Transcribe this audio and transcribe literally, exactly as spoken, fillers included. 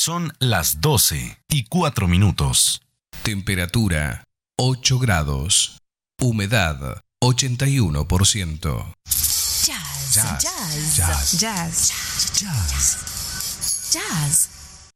Son las doce y cuatro minutos. Temperatura ocho grados. Humedad ochenta y uno por ciento. Jazz. Jazz. Jazz. Jazz. Jazz. Jazz. Jazz.